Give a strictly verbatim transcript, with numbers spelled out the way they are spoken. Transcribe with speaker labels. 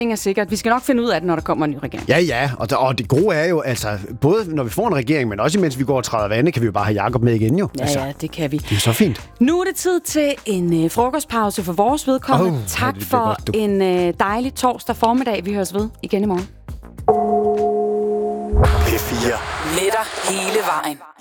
Speaker 1: er sikkert. Vi skal nok finde ud af det, når der kommer en ny regering.
Speaker 2: Ja, ja. Og, der, og det gode er jo, altså, både når vi får en regering, men også imens vi går og træder vande, kan vi jo bare have Jakob med igen jo.
Speaker 1: Ja,
Speaker 2: altså,
Speaker 1: ja, det kan vi.
Speaker 2: Det er så fint.
Speaker 1: Nu er det tid til en øh, frokostpause for vores vedkommende.
Speaker 2: Oh,
Speaker 1: tak
Speaker 2: ja, det
Speaker 1: for
Speaker 2: godt,
Speaker 1: en øh, dejlig torsdag formiddag. Vi høres ved igen i morgen.
Speaker 3: P fire.
Speaker 4: Med dig hele vejen.